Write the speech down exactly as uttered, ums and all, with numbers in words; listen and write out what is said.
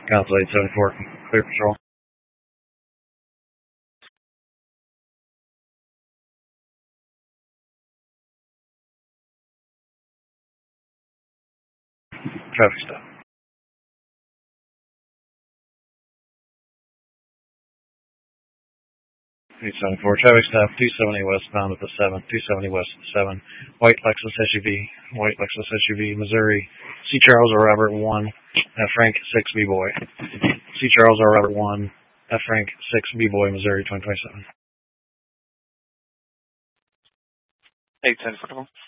Council eight seventy-four, clear patrol. Traffic stop. eight seventy-four, traffic stop, two seventy westbound at the seven, two seventy west at the seven. White Lexus S U V, white Lexus S U V, Missouri. C. Charles or Robert one, F. Frank six, B-Boy. C. Charles or Robert one, F. Frank six, B-Boy, Missouri, twenty twenty-seven. eight ten,